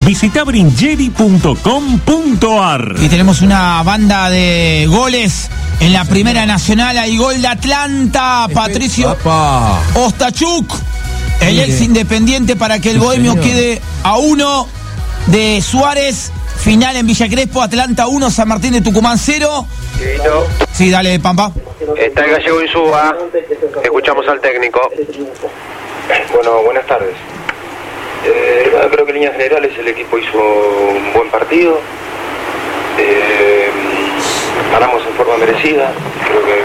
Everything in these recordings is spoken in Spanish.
Visita brinjeri.com.ar. Y tenemos una banda de goles en la Primera Nacional. Hay gol de Atlanta, Patricio Ostachuk, el ex Independiente, para que el Bohemio quede a 1 de Suárez. Final en Villa Crespo, Atlanta 1, San Martín de Tucumán 0. Sí, dale, Pampa. Está el Gallego Insúa. Escuchamos al técnico. Bueno, buenas tardes. Creo que en líneas generales el equipo hizo un buen partido. Ganamos en forma merecida. Creo que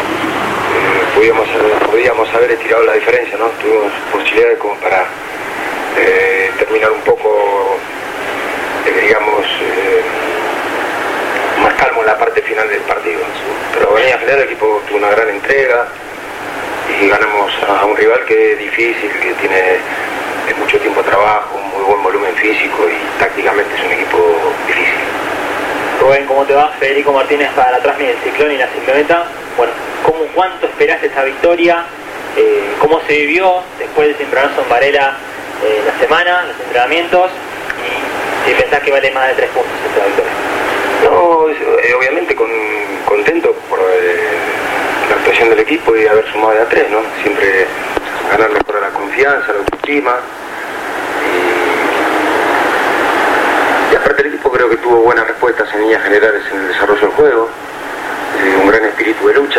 podíamos haber estirado la diferencia, ¿no? Tuvimos posibilidades como para terminar un poco, más calmo en la parte final del partido. Pero en líneas generales el equipo tuvo una gran entrega y ganamos a un rival que es difícil, que tiene mucho tiempo de trabajo, un muy buen volumen físico y tácticamente es un equipo difícil. Rubén, ¿cómo te va? Federico Martínez para la Transmisión del Ciclón y la Cicloneta. Bueno, ¿cuánto esperaste esta victoria? ¿Cómo se vivió después del cimbronazo en Varela la semana, los entrenamientos? Y si pensás que vale más de 3 puntos esta victoria. No, obviamente contento por la actuación del equipo y haber sumado de a 3, ¿no? Siempre ganar mejora la confianza, la autoestima. Y aparte el equipo creo que tuvo buenas respuestas en líneas generales en el desarrollo del juego, un gran espíritu de lucha.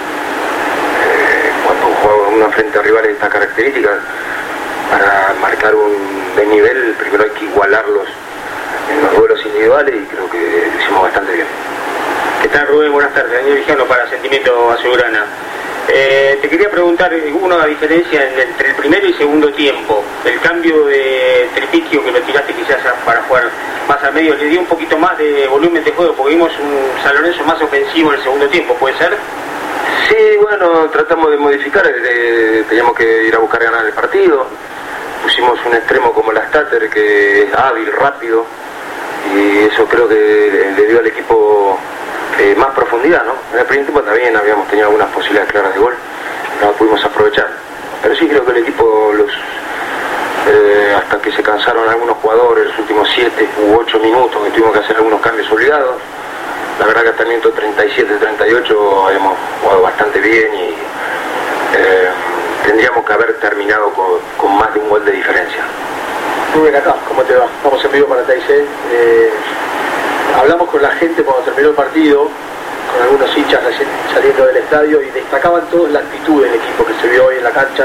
Cuando juega uno frente a rivales de estas características, para marcar un buen nivel, primero hay que igualarlos en los duelos individuales y creo que lo hicimos bastante bien. ¿Qué tal, Rubén? Buenas tardes. Daniel Vigano para Sentimiento Azulgrana. Te quería preguntar, ¿hubo una diferencia entre el primero y segundo tiempo? El cambio de Tripiquio, que lo tiraste quizás para jugar más al medio, ¿le dio un poquito más de volumen de juego? Porque vimos un San Lorenzo más ofensivo en el segundo tiempo, ¿puede ser? Sí, bueno, tratamos de modificar, teníamos que ir a buscar ganar el partido. Pusimos un extremo como la Stater, que es hábil, rápido, y eso creo que le dio al equipo más profundidad, ¿no? En el primer tiempo también habíamos tenido algunas posibilidades claras de gol, no pudimos aprovechar. Pero sí creo que el equipo, hasta que se cansaron algunos jugadores, los últimos 7 u 8 minutos, que tuvimos que hacer algunos cambios obligados, la verdad que hasta el minuto 37-38 habíamos jugado bastante bien y tendríamos que haber terminado con más de un gol de diferencia. Muy bien, acá, ¿cómo te va? Estamos en vivo para TIC. Hablamos con la gente cuando terminó el partido, con algunos hinchas recién saliendo del estadio, y destacaban todos la actitud del equipo que se vio hoy en la cancha.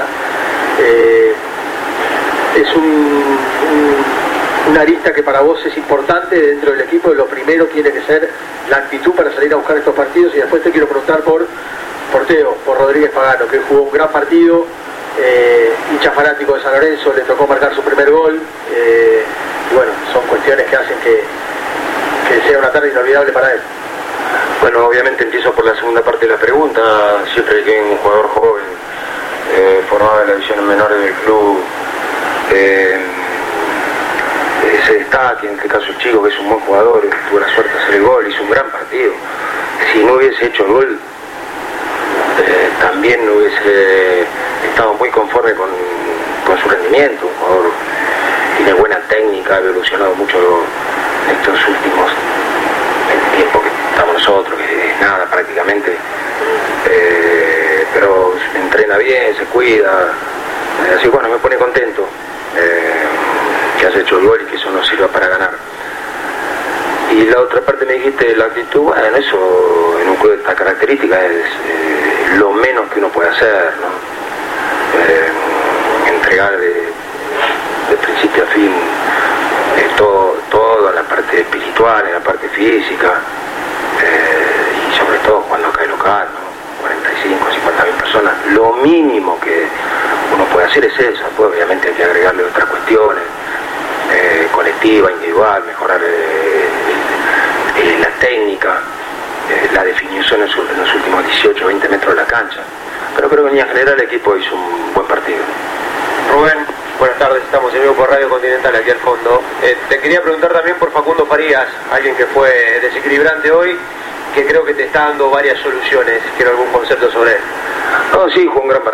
Es una arista que para vos es importante dentro del equipo, y lo primero tiene que ser la actitud para salir a buscar estos partidos. Y después te quiero preguntar por Teo, por Rodríguez Pagano, que jugó un gran partido, hincha fanático de San Lorenzo, le tocó marcar su primer gol, y bueno, son cuestiones que hacen que sea una tarde inolvidable para él. Bueno, obviamente empiezo por la segunda parte de la pregunta. Siempre que un jugador joven formado en las divisiones menores del club se destaque, en este caso el chico, que es un buen jugador, tuvo la suerte de hacer el gol, hizo un gran partido. Si no hubiese hecho el gol, también no hubiese estado muy conforme con su rendimiento. Un jugador tiene buena técnica, ha evolucionado mucho en estos últimos tiempos que estamos nosotros, que es nada prácticamente, pero entrena bien, se cuida, así bueno, me pone contento que has hecho el gol y que eso nos sirva para ganar. Y la otra parte me dijiste la actitud. Bueno, eso en un juego de esta característica es lo menos que uno puede hacer, ¿no? Entregar de principio a fin todo en la parte espiritual, en la parte física, y sobre todo cuando cae local, ¿no? 45, 50.000 personas, lo mínimo que uno puede hacer es eso. Pues obviamente hay que agregarle otras cuestiones, colectiva, individual, mejorar la técnica, la definición en los últimos 18 o 20 metros de la cancha. Pero creo que en general el equipo hizo un buen partido. Rubén, buenas tardes, estamos en vivo por Radio Continental aquí al fondo. Te quería preguntar también por Facundo Farías, alguien que fue desequilibrante hoy, que creo que te está dando varias soluciones. Quiero algún concepto sobre él. No, sí, jugó un gran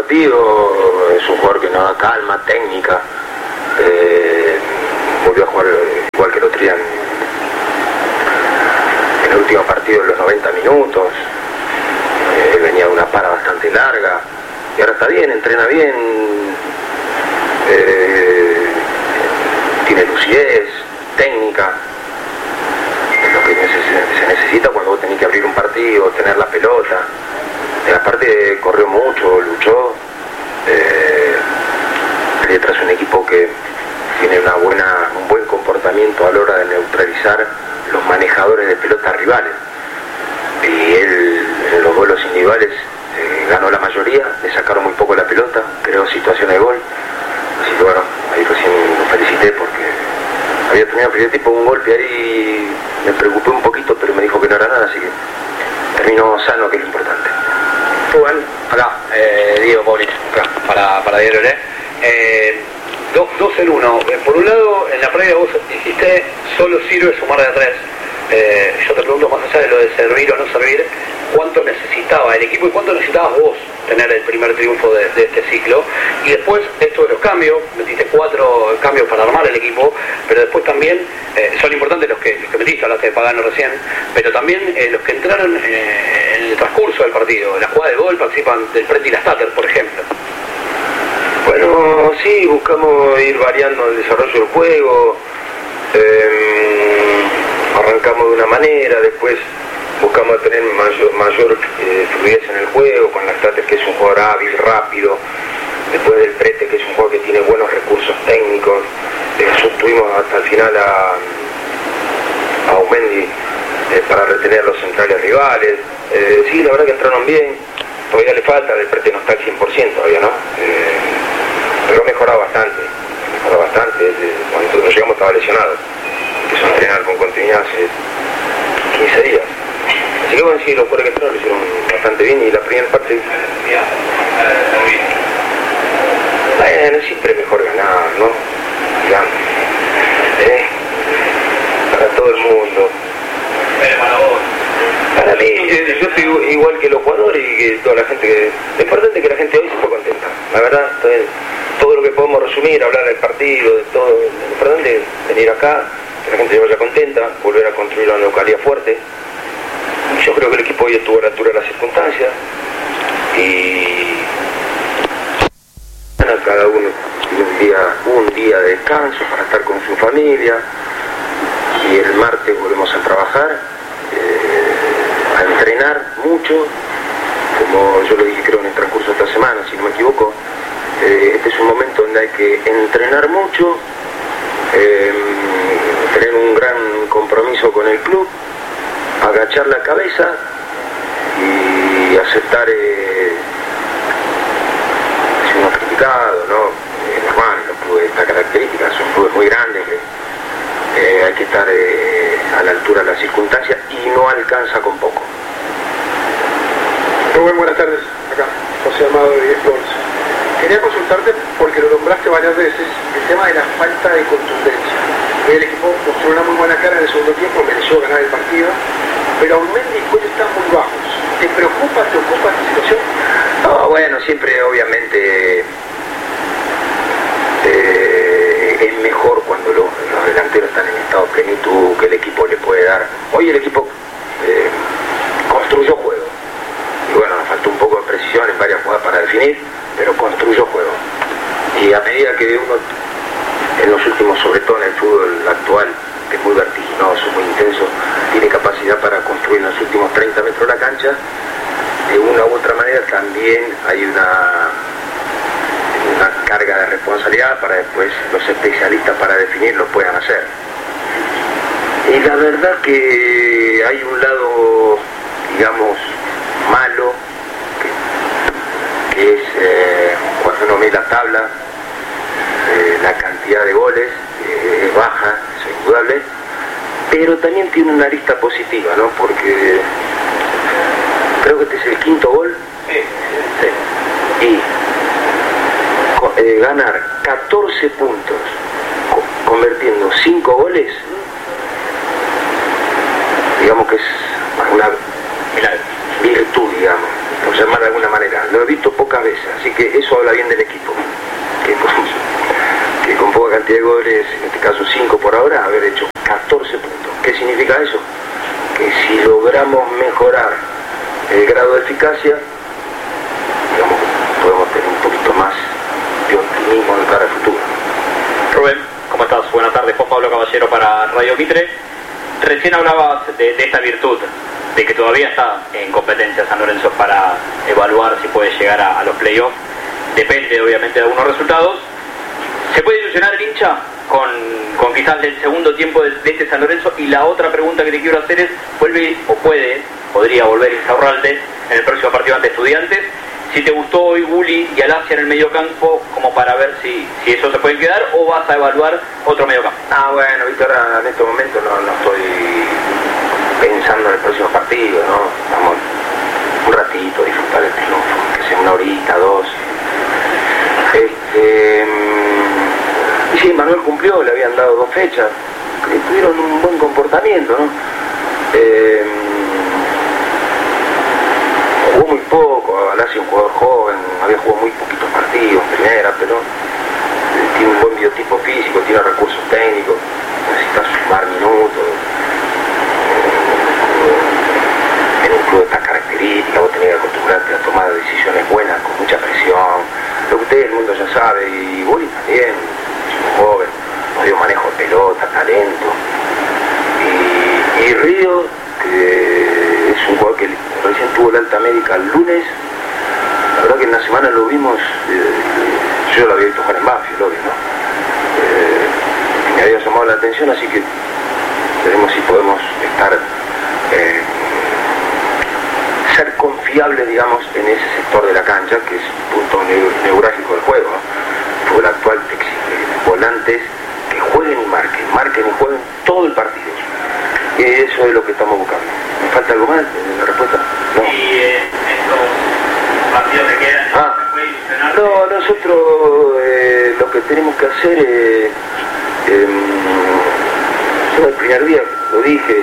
partido, es un jugador que nos da calma, técnica, volvió a jugar partido en los 90 minutos, venía de una para bastante larga, y ahora está bien, entrena bien, tiene lucidez, técnica, es lo que se necesita cuando vos tenés que abrir un partido, tener la pelota. Aparte corrió mucho, luchó, detrás un equipo que tiene un buen comportamiento a la hora de neutralizar los manejadores de pelota rivales, y él en los duelos individuales ganó la mayoría, le sacaron muy poco la pelota, creó situaciones de gol, así que bueno, ahí recién lo felicité porque había terminado el primer tiempo, un golpe ahí, me preocupé un poquito, pero me dijo que no era nada, así que terminó sano, que es lo importante. Rubén, acá, Diego Paulich, acá, para Diario Olé. 2 en 1. Por un lado, en la previa vos dijiste, solo sirve sumar de a 3. Yo te pregunto, más allá de lo de servir o no servir, ¿cuánto necesitaba el equipo y cuánto necesitabas vos tener el primer triunfo de este ciclo? Y después, esto de los cambios, metiste 4 cambios para armar el equipo, pero después también, son importantes los que metiste, hablaste de Pagano recién, pero también los que entraron en el transcurso del partido, en la jugada de gol, participan del Preti y la Stater, por ejemplo. Bueno, sí, buscamos ir variando el desarrollo del juego, arrancamos de una manera, después buscamos tener mayor fluidez en el juego, con la Stater, que es un jugador hábil, rápido, después del Prete, que es un jugador que tiene buenos recursos técnicos, sostuvimos hasta el final a Aumendi para retener a los centrales rivales. Sí, la verdad que entraron bien, todavía le falta, el Prete no está al 100% todavía, ¿no? Pero ha mejorado bastante, desde cuando nosotros llegamos estaba lesionado, empezó a entrenar con continuidad hace 15 días. Así que bueno, sí, los jugadores que entraron lo hicieron bastante bien, y la primera parte... Bueno, siempre mejor ganar, ¿no? Digamos, para todo el mundo. Para mí, yo estoy igual que los jugadores y que toda la gente. Lo importante es que la gente hoy se fue contenta. La verdad, todo lo que podemos resumir, hablar del partido, de todo, lo importante es venir acá, que la gente se vaya contenta, volver a construir una localidad fuerte. Yo creo que el equipo hoy estuvo a la altura de las circunstancias, y cada uno tiene un día de descanso para estar con su familia, y el martes volvemos a trabajar, a entrenar mucho, como yo lo dije creo en el transcurso de esta semana, si no me equivoco. Este es un momento donde hay que entrenar mucho, tener un gran compromiso con el club, agachar la cabeza y aceptar si uno ha criticado, ¿no? Normal, los clubes de esta característica son clubes muy grandes, hay que estar a la altura de las circunstancias, y no alcanza con poco. Rubén, buenas tardes, acá José Amado de eSports. Quería consultarte, porque lo nombraste varias veces, el tema de la falta de contundencia. El equipo mostró una muy buena cara en el segundo tiempo, mereció ganar el partido, pero Aumendi y Cuello están muy bajos. ¿Te preocupa esta situación? No, bueno, siempre obviamente es mejor cuando los delanteros están en estado de plenitud, que el equipo le puede dar. Hoy el equipo construyó juego, y bueno, nos faltó un poco de precisión en varias jugadas para definir, pero construyó juego, y a medida que uno en los últimos, sobre todo en el fútbol actual, que es muy vertiginoso, muy intenso, tiene capacidad para construir en los últimos 30 metros la cancha, de una u otra manera también hay una carga de responsabilidad para después los especialistas para definir lo puedan hacer. Y la verdad que hay un lado, digamos, malo, que es cuando uno ve la tabla, la cantidad de goles es baja, es indudable, pero también tiene una lista positiva, ¿no? Porque creo que este es el 5.º gol. Sí. Y ganar 14 puntos convirtiendo 5 goles, digamos que es una virtud, digamos, por llamar de alguna manera. Lo he visto pocas veces, así que eso habla bien del equipo, que con poca cantidad de goles, en este caso 5 por ahora, haber hecho 14 puntos. ¿Qué significa eso? que si logramos mejorar el grado de eficacia, digamos, podemos tener un poquito más de optimismo de cara al futuro. Rubén, ¿cómo estás? Buenas tardes, Juan Pablo Caballero para Radio Mitre. Recién hablabas de esta virtud, de que todavía está en competencia San Lorenzo para evaluar si puede llegar a los playoffs. Depende obviamente de algunos resultados. ¿Se puede ilusionar el hincha con quizás el segundo tiempo de este San Lorenzo? Y la otra pregunta que te quiero hacer es, podría volver Insaurralde en el próximo partido ante Estudiantes. Si te gustó hoy Gulli y Alacia en el mediocampo, como para ver si eso se puede quedar, o vas a evaluar otro mediocampo. Bueno, Víctor, en este momento no estoy pensando en el próximo partido, ¿no? Vamos un ratito a disfrutar el triunfo, que sea una horita, 2. Y sí, Manuel cumplió, le habían dado 2 fechas, que tuvieron un buen comportamiento, ¿no? Jugó muy poco, Alacia un jugador joven, había jugado muy poquitos partidos en primera, pero tiene un buen biotipo físico, tiene recursos técnicos, necesita sumar minutos. En un club de estas características vos tenés que acostumbrarte a tomar decisiones buenas, con mucha presión, lo que ustedes el mundo ya sabe, y Gulli también, es un joven, no dio manejo de pelota, talento, y Río, que es un jugador que recién tuvo el alta médica el lunes, la verdad que en la semana lo vimos, yo lo había visto jugar en Banfield, obvio, ¿no? Me había llamado la atención, así que veremos si podemos ser confiables, digamos, en ese sector de la cancha, que es un punto neurálgico del juego, ¿no? El fútbol actual te exige volantes que jueguen y marquen y jueguen todo el partido. Y eso es lo que estamos buscando. ¿Me falta algo más en la respuesta? No. ¿Y estos partidos que quedan? No, nosotros lo que tenemos que hacer es, yo el primer día lo dije,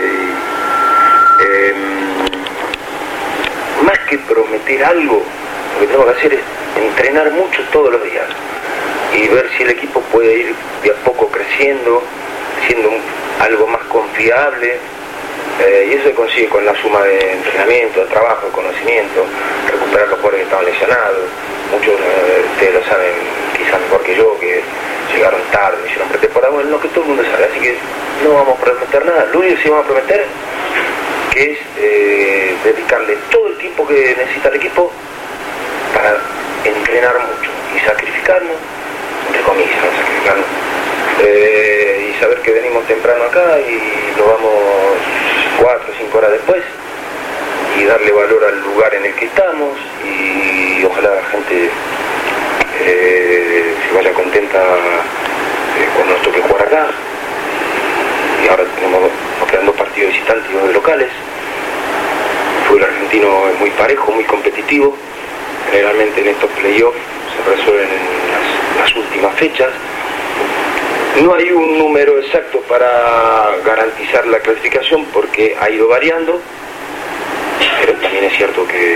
más que prometer algo, lo que tenemos que hacer es entrenar mucho todos los días y ver si el equipo puede ir de a poco creciendo, siendo algo más confiable, y eso se consigue con la suma de entrenamiento, de trabajo, de conocimiento, recuperar los jugadores que estaban lesionados. Muchos de ustedes lo saben quizás mejor que yo, que llegaron tarde, hicieron pretemporada, bueno, lo que todo el mundo sabe, así que no vamos a prometer nada. Lo único que sí vamos a prometer que es dedicarle todo el tiempo que necesita el equipo para entrenar mucho y sacrificarnos, entre comillas, no sacrificarnos, y saber que venimos temprano acá y nos vamos 4 o 5 horas después, y darle valor al lugar en el que estamos, y ojalá la gente se vaya contenta cuando nos toque jugar acá. Y ahora nos quedan 2 partidos visitantes y 2 de locales. El fútbol argentino es muy parejo, muy competitivo. Generalmente en estos playoffs se resuelven en las últimas fechas. No hay un número exacto para garantizar la clasificación porque ha ido variando, pero también es cierto que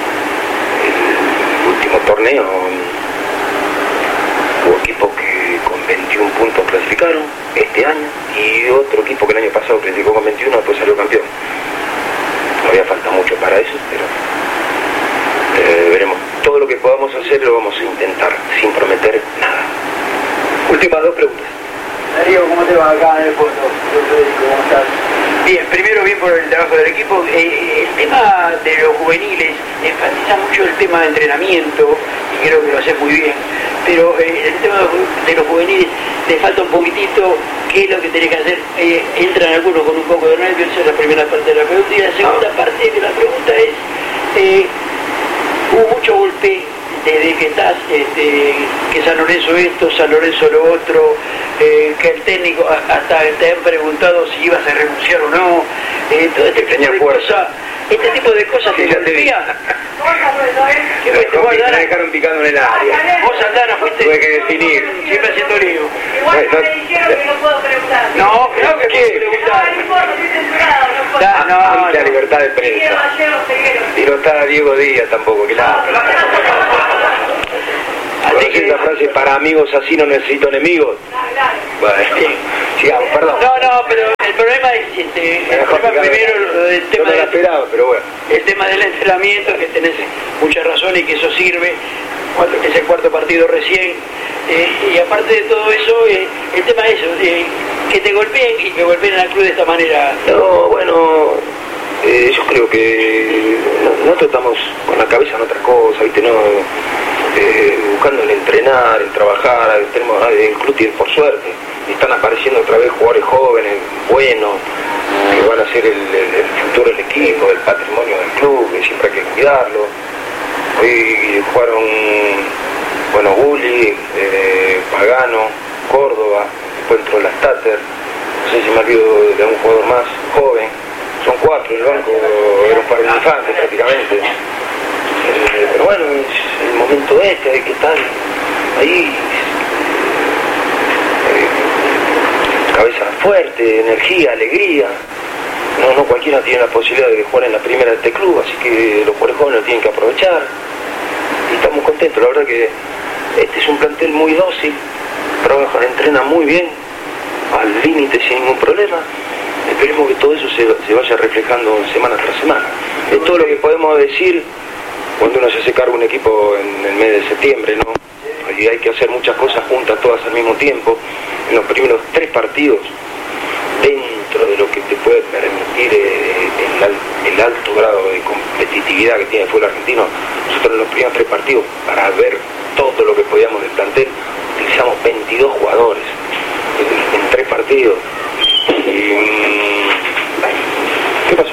el último torneo hubo equipos que con 21 puntos clasificaron este año y otro equipo que el año pasado clasificó con 21 después salió campeón. Todavía falta mucho para eso, pero veremos. Todo lo que podamos hacer lo vamos a intentar, sin prometer nada. Últimas 2 preguntas. Darío, ¿cómo te va acá en el fondo? ¿Cómo estás? Bien, primero bien por el trabajo del equipo. El tema de los juveniles enfatiza mucho el tema de entrenamiento y creo que lo hace muy bien, pero el tema de los juveniles le falta un poquitito. ¿Qué es lo que tenés que hacer? Entran algunos con un poco de nervios, esa es la primera parte de la pregunta, y la segunda parte de la pregunta es, hubo mucho golpe desde que estás, que San Lorenzo esto, San Lorenzo lo otro, que el técnico hasta te han preguntado si ibas a renunciar o no, todo este tipo de cosas te golpean. Me dejaron picando en el área. Vos Aldana fuiste. Tuve que definir. Siempre haciendo lío. Igual me dijeron que no puedo preguntar. No, claro que puedo preguntar. No importa, estoy censurado, no puedo. La libertad de prensa. Y no está Diego Díaz tampoco, claro. Así que esa frase, para amigos así no necesito enemigos. Claro. Bueno, sigamos, perdón. No, pero el problema es primero el tema el tema del entrenamiento, que tenés mucha razón y que eso sirve, es el cuarto partido recién, y aparte de todo eso, el tema es eso, que te golpeen y que golpeen al club de esta manera. No, bueno, yo creo que nosotros estamos con la cabeza en otras cosas, ¿viste? No, buscando en entrenar, en trabajar, el club tiene, por suerte, están apareciendo otra vez jugadores jóvenes, buenos, que van a ser el futuro del equipo, el patrimonio del club, que siempre hay que cuidarlo. Hoy jugaron, bueno, Gulli, Pagano, Córdoba, después entró la Stater, no sé si me olvido de un jugador más joven, son 4, el banco era un par de infantes prácticamente. Pero bueno, es el momento hay que estar ahí, cabeza fuerte, energía, alegría. No cualquiera tiene la posibilidad de jugar en la primera de este club, así que los jugadores jóvenes lo tienen que aprovechar. Y estamos contentos, la verdad que este es un plantel muy dócil, trabajan, entrenan muy bien, al límite sin ningún problema. Esperemos que todo eso se vaya reflejando semana tras semana. Es todo lo que podemos decir cuando uno se hace cargo de un equipo en el mes de septiembre, ¿no? Y hay que hacer muchas cosas juntas, todas al mismo tiempo. En los primeros 3 partidos, dentro de lo que te puede permitir el alto grado de competitividad que tiene el fútbol argentino, nosotros en los primeros 3 partidos, para ver todo lo que podíamos del plantel, utilizamos 22 jugadores en 3 partidos. ¿Qué pasó?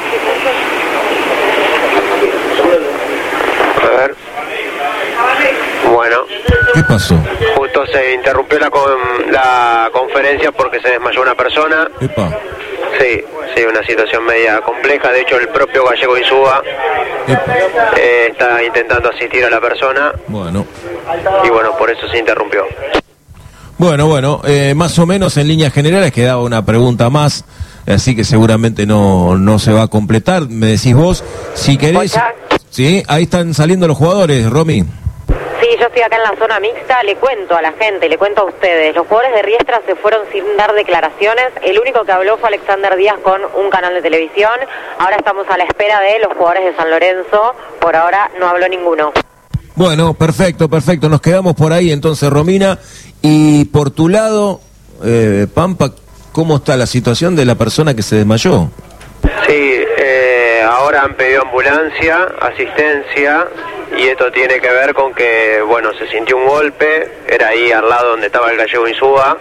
A ver. Bueno. ¿Qué pasó? Justo se interrumpió la conferencia porque se desmayó una persona. Epa. Sí, una situación media compleja. De hecho, el propio Gallego Insúa está intentando asistir a la persona. Bueno. Y bueno, por eso se interrumpió. Bueno, más o menos en líneas generales quedaba una pregunta más, así que seguramente no se va a completar. Me decís vos, si querés. Sí, ahí están saliendo los jugadores, Romy. Sí, yo estoy acá en la zona mixta, le cuento a la gente, le cuento a ustedes. Los jugadores de Riestra se fueron sin dar declaraciones. El único que habló fue Alexander Díaz con un canal de televisión. Ahora estamos a la espera de los jugadores de San Lorenzo. Por ahora no habló ninguno. Bueno, perfecto. Nos quedamos por ahí entonces, Romina. Y por tu lado, Pampa, ¿cómo está la situación de la persona que se desmayó? Sí, ahora han pedido ambulancia, asistencia, y esto tiene que ver con que, bueno, se sintió un golpe, era ahí al lado donde estaba el Gallego Insúa,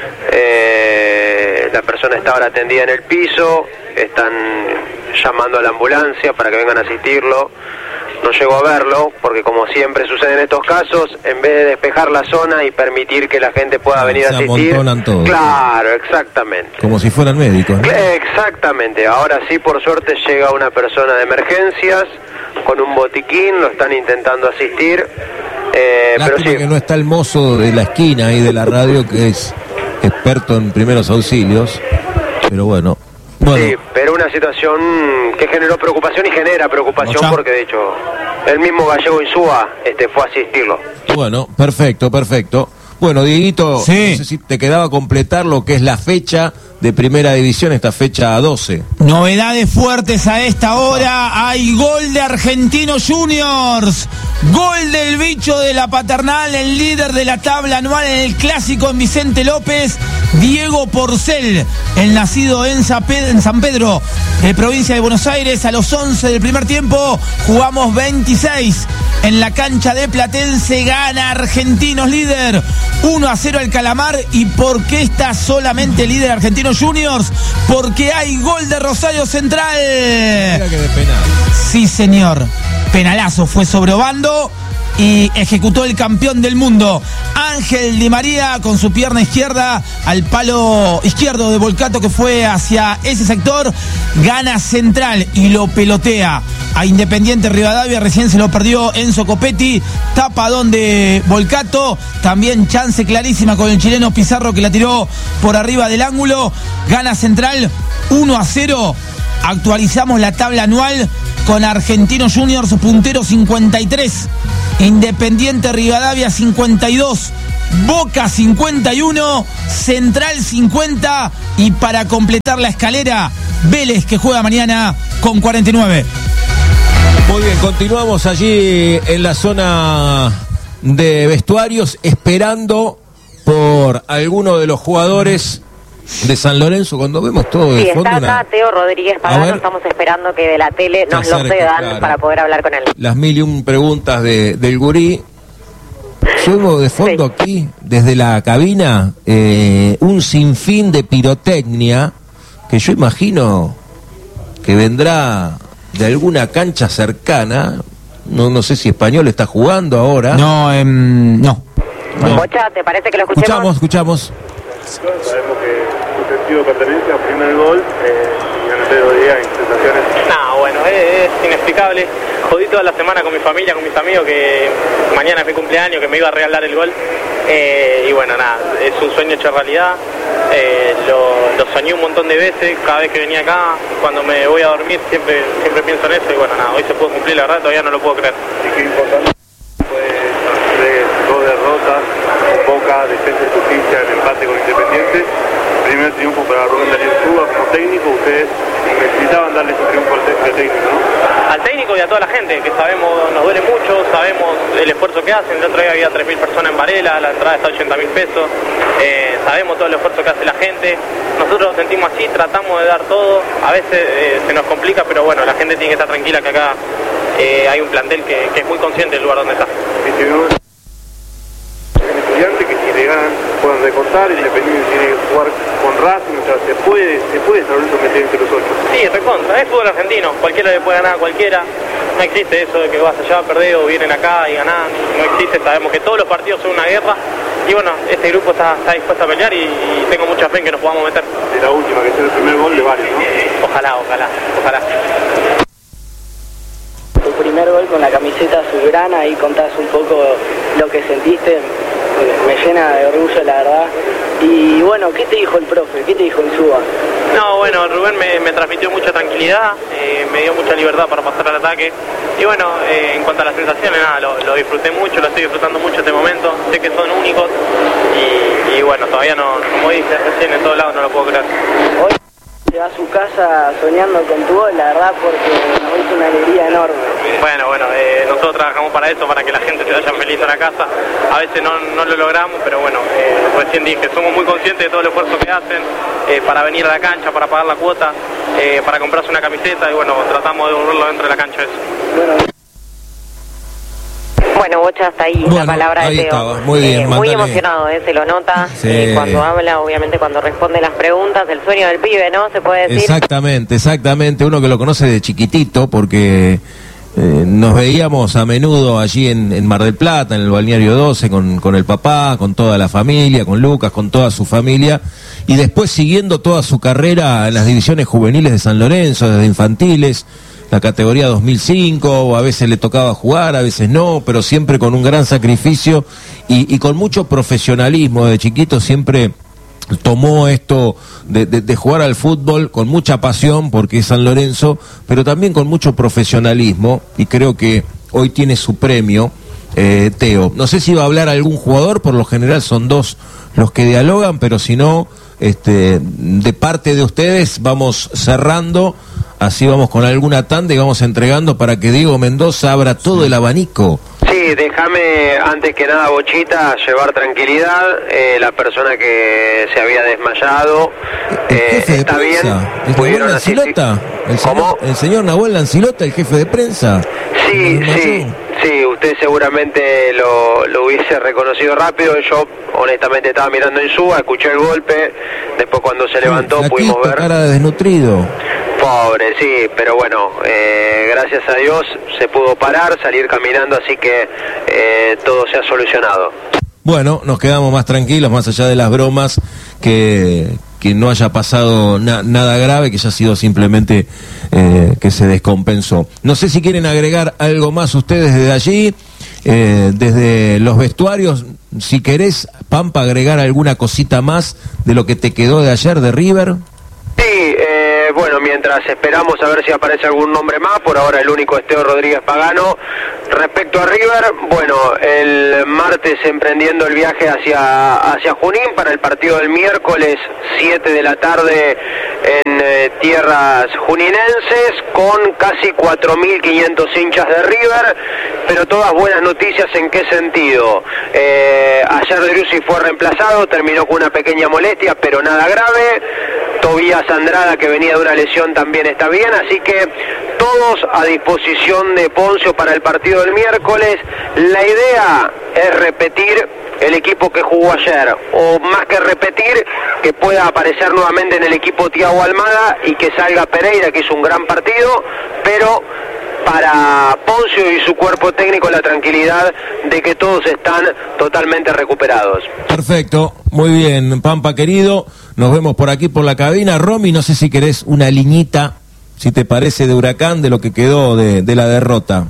la persona está ahora atendida en el piso, están llamando a la ambulancia para que vengan a asistirlo. No llegó a verlo, porque como siempre sucede en estos casos, en vez de despejar la zona y permitir que la gente pueda venir a asistir... Se amontonan todos. Claro, exactamente. Como si fueran médicos, ¿no? Exactamente. Ahora sí, por suerte, llega una persona de emergencias con un botiquín, lo están intentando asistir. Pero sí, que no está el mozo de la esquina ahí de la radio, que es experto en primeros auxilios, pero bueno... Sí, pero una situación que generó preocupación y genera preocupación porque de hecho el mismo Gallego Insúa fue a asistirlo. Bueno, perfecto. Bueno, Dieguito, sí. No sé si te quedaba completar lo que es la fecha de Primera División, esta fecha 12. Novedades fuertes a esta hora. Hay gol de Argentinos Juniors. Gol del bicho de la Paternal, el líder de la tabla anual en el clásico en Vicente López, Diego Porcel, el nacido en San Pedro, provincia de Buenos Aires. A los 11 del primer tiempo jugamos 26 en la cancha de Platense. Gana Argentinos, líder 1-0 al Calamar. ¿Y por qué está solamente líder Argentinos Juniors? Porque hay gol de Rosario Central. Mira que de penal. Sí, señor. Penalazo, fue sobre Obando y ejecutó el campeón del mundo. Ángel Di María con su pierna izquierda al palo izquierdo de Volcato, que fue hacia ese sector. Gana Central y lo pelotea a Independiente Rivadavia. Recién se lo perdió Enzo Copetti. Tapadón de Volcato. También chance clarísima con el chileno Pizarro, que la tiró por arriba del ángulo. Gana Central 1-0. Actualizamos la tabla anual con Argentinos Juniors puntero 53, Independiente Rivadavia 52, Boca 51, Central 50 y para completar la escalera, Vélez que juega mañana con 49. Muy bien, continuamos allí en la zona de vestuarios esperando por alguno de los jugadores de San Lorenzo. Cuando vemos todo de fondo, está acá Teo Rodríguez Pagano, estamos esperando que de la tele nos lo cedan para poder hablar con él. Las 1001 preguntas del gurí. Yo veo de fondo aquí, desde la cabina, un sinfín de pirotecnia que yo imagino que vendrá de alguna cancha cercana. No sé si Español está jugando ahora. No. Bocha, ¿te parece que lo escuchemos? Escuchamos. Sabemos que tu sentido de pertenencia, primer gol, y en el dedo de día, sensaciones. No, bueno, es inexplicable. Jodí toda la semana con mi familia, con mis amigos, que mañana es mi cumpleaños, que me iba a regalar el gol. Y bueno, nada, es un sueño hecho realidad. Lo soñé un montón de veces, cada vez que venía acá, cuando me voy a dormir siempre pienso en eso. Y bueno, nada, hoy se pudo cumplir, la verdad, todavía no lo puedo creer. Y qué importante fue dos derrotas, Boca, Defensa y Justicia, el empate con Independiente. Primer triunfo para Rubén Darío Insúa como técnico. Ustedes necesitaban darle ese triunfo al técnico, ¿no? Al técnico y a toda la gente, que sabemos, nos duele mucho, sabemos el esfuerzo que hacen. El otro día había 3.000 personas en Varela, la entrada está a 80.000 pesos. Sabemos todo el esfuerzo que hace la gente. Nosotros lo sentimos así, tratamos de dar todo. A veces se nos complica, pero bueno, la gente tiene que estar tranquila que acá hay un plantel que es muy consciente del lugar donde está. Estudiante que si le ganan pueden recortar, Independiente tiene que jugar con Racing, o sea, se puede San Lorenzo meter entre los 8. Sí, recontra, es fútbol argentino, cualquiera le puede ganar a cualquiera, no existe eso de que vas allá a perder o vienen acá y ganás, no existe, sabemos que todos los partidos son una guerra y bueno, este grupo está dispuesto a pelear y tengo mucha fe en que nos podamos meter. De la última, que es el primer gol de varios, ¿no? Ojalá. Tu primer gol con la camiseta azulgrana, ahí contás un poco lo que sentiste, me llena de orgullo la verdad. Y bueno, ¿qué te dijo el profe? ¿Qué te dijo Insúa? No, bueno, Rubén me transmitió mucha tranquilidad, me dio mucha libertad para pasar al ataque. Y bueno, en cuanto a las sensaciones, nada, lo disfruté mucho, lo estoy disfrutando mucho este momento. Sé que son únicos y bueno, todavía no, como dices recién, en todos lados no lo puedo creer. Hoy te vas a su casa soñando con tu gol, la verdad, porque nos hizo una alegría enorme. Bueno, nosotros trabajamos para eso, para que la gente se vaya feliz a la casa. A veces no lo logramos, pero bueno, recién dije, somos muy conscientes de todo el esfuerzo que hacen para venir a la cancha, para pagar la cuota, para comprarse una camiseta y bueno, tratamos de devolverlo dentro de la cancha eso. Bueno, Bocha, hasta ahí la palabra de Teo. Estaba. Muy bien, muy emocionado, se lo nota cuando habla, obviamente cuando responde las preguntas, el sueño del pibe, ¿no? Se puede decir. Exactamente, uno que lo conoce de chiquitito porque nos veíamos a menudo allí en Mar del Plata, en el Balneario 12, con el papá, con toda la familia, con Lucas, con toda su familia, y después siguiendo toda su carrera en las divisiones juveniles de San Lorenzo, desde infantiles, la categoría 2005, a veces le tocaba jugar, a veces no, pero siempre con un gran sacrificio y con mucho profesionalismo. De chiquito siempre tomó esto de jugar al fútbol con mucha pasión, porque es San Lorenzo, pero también con mucho profesionalismo, y creo que hoy tiene su premio, Teo. No sé si va a hablar algún jugador, por lo general son dos los que dialogan, pero si no, de parte de ustedes vamos cerrando. Así vamos con alguna tanda y vamos entregando para que Diego Mendoza abra todo el abanico. Sí, déjame antes que nada, Bochita, llevar tranquilidad. La persona que se había desmayado está bien. ¿El Lancilota? ¿El señor Nahuel Lancilota, el jefe de prensa? Sí, usted seguramente lo hubiese reconocido rápido. Yo honestamente estaba mirando en Insúa, escuché el golpe, después cuando se levantó pudimos ver. Cara de desnutrido. Pobre, sí, pero bueno, gracias a Dios se pudo parar, salir caminando, así que todo se ha solucionado. Bueno, nos quedamos más tranquilos, más allá de las bromas, que no haya pasado nada grave, que haya sido simplemente que se descompensó. No sé si quieren agregar algo más ustedes desde allí, desde los vestuarios, si querés, Pampa, agregar alguna cosita más de lo que te quedó de ayer de River. Sí, bueno, mientras esperamos a ver si aparece algún nombre más, por ahora el único es Teo Rodríguez Pagano. Respecto a River, bueno, el martes emprendiendo el viaje hacia Junín para el partido del miércoles, 7 de la tarde en tierras juninenses, con casi 4.500 hinchas de River, pero todas buenas noticias. ¿En qué sentido? Ayer Driussi fue reemplazado, terminó con una pequeña molestia, pero nada grave. Tobías Andrada, que venía de una lesión, también está bien, así que todos a disposición de Poncio para el partido del miércoles. La idea es repetir el equipo que jugó ayer, o más que repetir, que pueda aparecer nuevamente en el equipo Thiago Almada y que salga Pereira, que hizo un gran partido, pero para Poncio y su cuerpo técnico la tranquilidad de que todos están totalmente recuperados. Perfecto, muy bien, Pampa querido, nos vemos por aquí por la cabina. Romy, no sé si querés una liñita, si te parece, de Huracán, de lo que quedó de la derrota.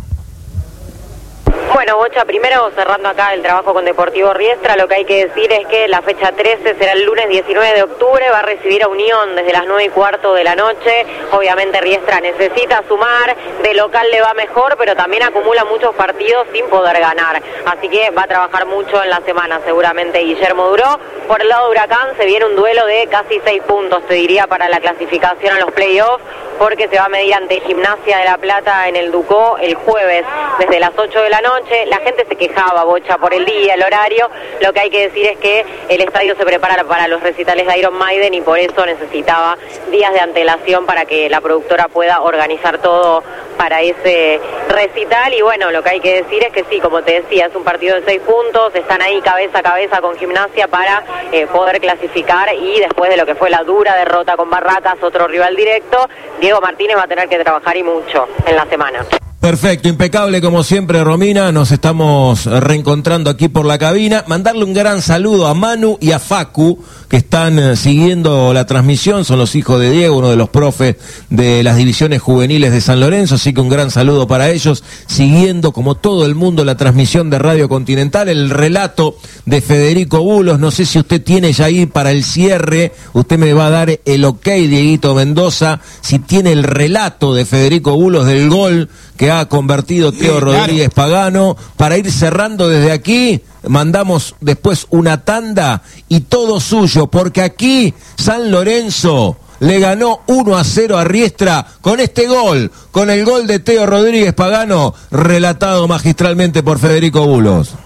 Bueno, Bocha, primero cerrando acá el trabajo con Deportivo Riestra, lo que hay que decir es que la fecha 13 será el lunes 19 de octubre, va a recibir a Unión desde las 9:15 de la noche. Obviamente Riestra necesita sumar, de local le va mejor, pero también acumula muchos partidos sin poder ganar, así que va a trabajar mucho en la semana seguramente Guillermo Duró. Por el lado de Huracán se viene un duelo de casi 6 puntos, te diría, para la clasificación a los playoffs, porque se va a medir ante Gimnasia de La Plata en el Ducó el jueves desde las 8 de la noche. La gente se quejaba, Bocha, por el día, el horario. Lo que hay que decir es que el estadio se prepara para los recitales de Iron Maiden y por eso necesitaba días de antelación para que la productora pueda organizar todo para ese recital. Y bueno, lo que hay que decir es que sí, como te decía, es un partido de 6 puntos, están ahí cabeza a cabeza con Gimnasia para poder clasificar, y después de lo que fue la dura derrota con Barracas, otro rival directo, Diego Martínez va a tener que trabajar y mucho en la semana. Perfecto, impecable como siempre, Romina, nos estamos reencontrando aquí por la cabina. Mandarle un gran saludo a Manu y a Facu, que están siguiendo la transmisión, son los hijos de Diego, uno de los profes de las divisiones juveniles de San Lorenzo, así que un gran saludo para ellos, siguiendo como todo el mundo la transmisión de Radio Continental, el relato de Federico Bulos. No sé si usted tiene ya ahí para el cierre, usted me va a dar el ok, Dieguito Mendoza, si tiene el relato de Federico Bulos del gol que ha convertido Teo Rodríguez Pagano. Para ir cerrando desde aquí, mandamos después una tanda y todo suyo, porque aquí San Lorenzo le ganó 1-0 a Riestra con este gol, con el gol de Teo Rodríguez Pagano, relatado magistralmente por Federico Bulos.